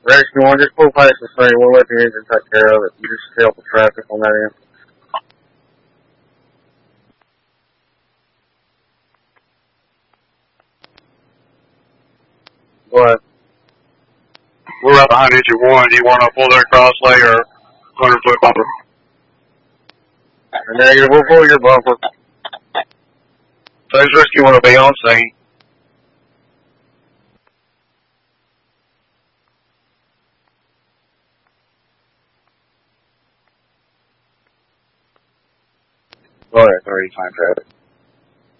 Rescue 1, just pull past the screen. We'll let the engine take care of it. You just help the traffic on that end. Go ahead. We're right behind engine 1. Do you want to pull their cross lay or 100-foot bumper? Negative, we'll pull your bumper. Phase Rescue 1 will be on scene. Go ahead. 30 time traffic.